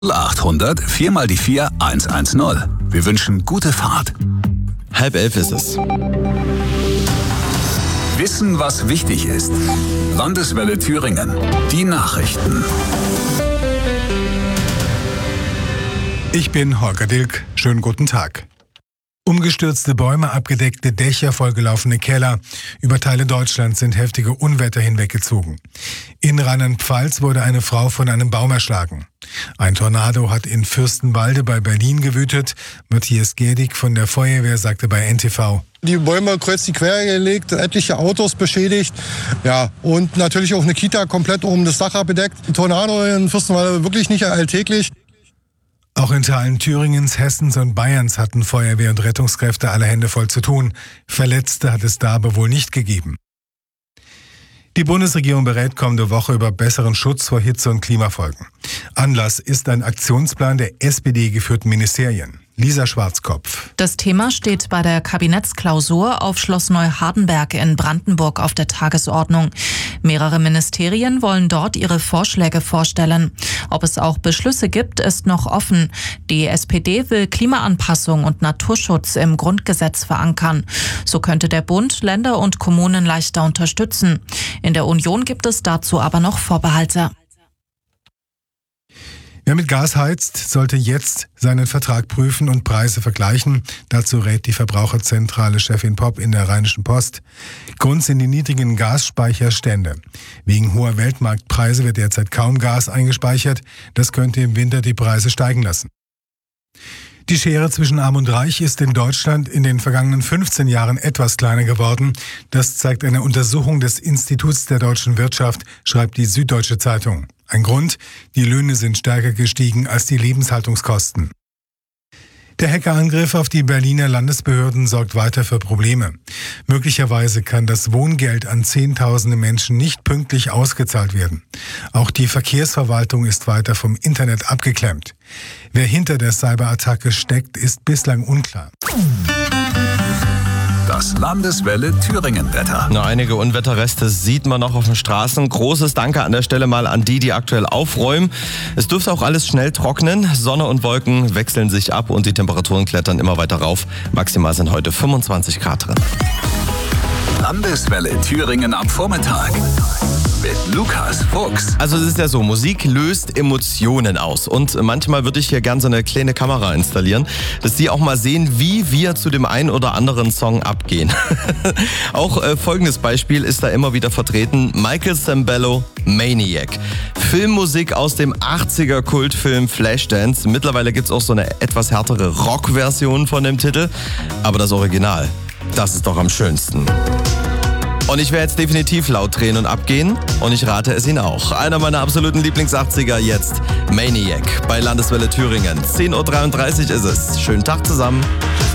0800 4 mal die 4 110. Wir wünschen gute Fahrt. 10:30 ist es. Wissen, was wichtig ist. Landeswelle Thüringen. Die Nachrichten. Ich bin Holger Dilk. Schönen guten Tag. Umgestürzte Bäume, abgedeckte Dächer, vollgelaufene Keller. Über Teile Deutschlands sind heftige Unwetter hinweggezogen. In Rheinland-Pfalz wurde eine Frau von einem Baum erschlagen. Ein Tornado hat in Fürstenwalde bei Berlin gewütet. Matthias Gerdig von der Feuerwehr sagte bei NTV: Die Bäume kreuz die quer gelegt, etliche Autos beschädigt. Ja, und natürlich auch eine Kita komplett um das Dach abgedeckt. Die Tornado in Fürstenwalde wirklich nicht alltäglich. Auch in Teilen Thüringens, Hessens und Bayerns hatten Feuerwehr und Rettungskräfte alle Hände voll zu tun. Verletzte hat es da aber wohl nicht gegeben. Die Bundesregierung berät kommende Woche über besseren Schutz vor Hitze- und Klimafolgen. Anlass ist ein Aktionsplan der SPD-geführten Ministerien. Lisa Schwarzkopf. Das Thema steht bei der Kabinettsklausur auf Schloss Neuhardenberg in Brandenburg auf der Tagesordnung. Mehrere Ministerien wollen dort ihre Vorschläge vorstellen. Ob es auch Beschlüsse gibt, ist noch offen. Die SPD will Klimaanpassung und Naturschutz im Grundgesetz verankern. So könnte der Bund Länder und Kommunen leichter unterstützen. In der Union gibt es dazu aber noch Vorbehalte. Wer mit Gas heizt, sollte jetzt seinen Vertrag prüfen und Preise vergleichen. Dazu rät die Verbraucherzentrale Chefin Popp in der Rheinischen Post. Grund sind die niedrigen Gasspeicherstände. Wegen hoher Weltmarktpreise wird derzeit kaum Gas eingespeichert. Das könnte im Winter die Preise steigen lassen. Die Schere zwischen Arm und Reich ist in Deutschland in den vergangenen 15 Jahren etwas kleiner geworden. Das zeigt eine Untersuchung des Instituts der deutschen Wirtschaft, schreibt die Süddeutsche Zeitung. Ein Grund: die Löhne sind stärker gestiegen als die Lebenshaltungskosten. Der Hackerangriff auf die Berliner Landesbehörden sorgt weiter für Probleme. Möglicherweise kann das Wohngeld an Zehntausende Menschen nicht pünktlich ausgezahlt werden. Auch die Verkehrsverwaltung ist weiter vom Internet abgeklemmt. Wer hinter der Cyberattacke steckt, ist bislang unklar. Das Landeswelle Thüringen-Wetter. Einige Unwetterreste sieht man noch auf den Straßen. Großes Danke an der Stelle mal an die aktuell aufräumen. Es dürfte auch alles schnell trocknen. Sonne und Wolken wechseln sich ab und die Temperaturen klettern immer weiter rauf. Maximal sind heute 25 Grad drin. Landeswelle Thüringen am Vormittag. Mit Lukas Fuchs. Also es ist ja so, Musik löst Emotionen aus. Und manchmal würde ich hier gern so eine kleine Kamera installieren, dass Sie auch mal sehen, wie wir zu dem einen oder anderen Song abgehen. Auch folgendes Beispiel ist da immer wieder vertreten. Michael Sembello, Maniac. Filmmusik aus dem 80er Kultfilm Flashdance. Mittlerweile gibt es auch so eine etwas härtere Rock-Version von dem Titel. Aber das Original, das ist doch am schönsten. Und ich werde jetzt definitiv laut drehen und abgehen. Und ich rate es Ihnen auch. Einer meiner absoluten Lieblings-80er jetzt. Maniac bei Landeswelle Thüringen. 10:33 Uhr ist es. Schönen Tag zusammen.